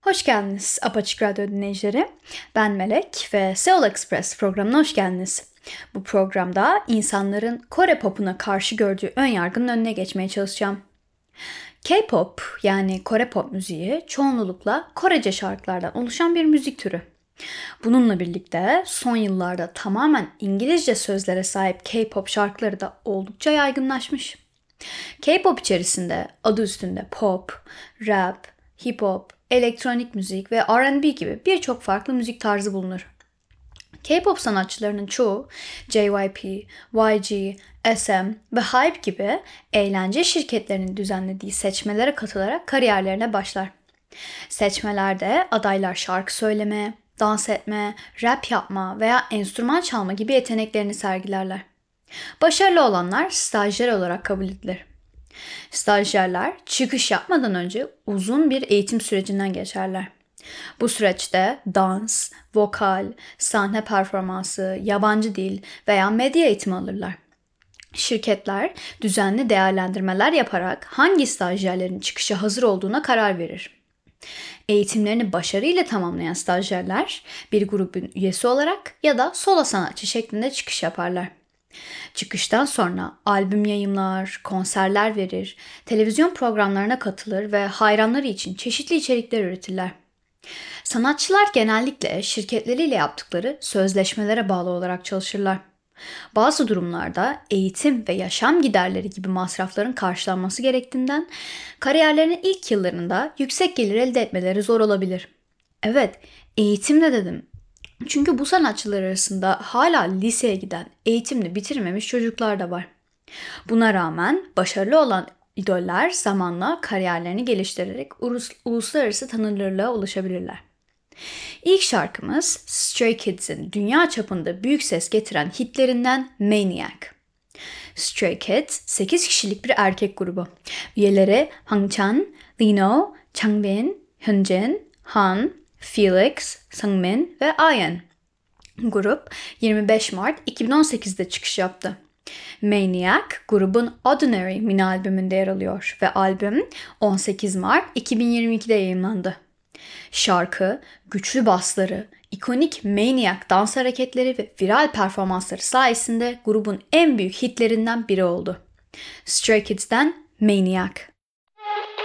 Hoş geldiniz Apaçık Radyo dinleyicileri. Ben Melek ve Seoul Express programına hoş geldiniz. Bu programda insanların Kore popuna karşı gördüğü önyargının önüne geçmeye çalışacağım. K-pop yani Kore pop müziği çoğunlukla Korece şarkılardan oluşan bir müzik türü. Bununla birlikte son yıllarda tamamen İngilizce sözlere sahip K-pop şarkıları da oldukça yaygınlaşmış. K-pop içerisinde adı üstünde pop, rap, hip hop, elektronik müzik ve R&B gibi birçok farklı müzik tarzı bulunur. K-pop sanatçılarının çoğu JYP, YG, SM ve Hype gibi eğlence şirketlerinin düzenlediği seçmelere katılarak kariyerlerine başlar. Seçmelerde adaylar şarkı söyleme, dans etme, rap yapma veya enstrüman çalma gibi yeteneklerini sergilerler. Başarılı olanlar stajyer olarak kabul edilir. Stajyerler çıkış yapmadan önce uzun bir eğitim sürecinden geçerler. Bu süreçte dans, vokal, sahne performansı, yabancı dil veya medya eğitimi alırlar. Şirketler düzenli değerlendirmeler yaparak hangi stajyerlerin çıkışa hazır olduğuna karar verir. Eğitimlerini başarıyla tamamlayan stajyerler bir grubun üyesi olarak ya da solo sanatçı şeklinde çıkış yaparlar. Çıkıştan sonra albüm yayımlar, konserler verir, televizyon programlarına katılır ve hayranları için çeşitli içerikler üretirler. Sanatçılar genellikle şirketleriyle yaptıkları sözleşmelere bağlı olarak çalışırlar. Bazı durumlarda eğitim ve yaşam giderleri gibi masrafların karşılanması gerektiğinden kariyerlerinin ilk yıllarında yüksek gelir elde etmeleri zor olabilir. Evet, eğitim de dedim. Çünkü bu sanatçılar arasında hala liseye giden, eğitimini bitirmemiş çocuklar da var. Buna rağmen başarılı olan idoller zamanla kariyerlerini geliştirerek uluslararası tanınırlığa ulaşabilirler. İlk şarkımız Stray Kids'in dünya çapında büyük ses getiren hitlerinden Maniac. Stray Kids 8 kişilik bir erkek grubu. Üyeleri Hangchan, Lino, Changbin, Hyunjin, Han, Felix, Sungmin ve Ayen. Grup 25 Mart 2018'de çıkış yaptı. Maniac grubun Ordinary mini albümünde yer alıyor ve albüm 18 Mart 2022'de yayınlandı. Şarkı, güçlü basları, ikonik Maniac dans hareketleri ve viral performansları sayesinde grubun en büyük hitlerinden biri oldu. Stray Kids'ten Maniac.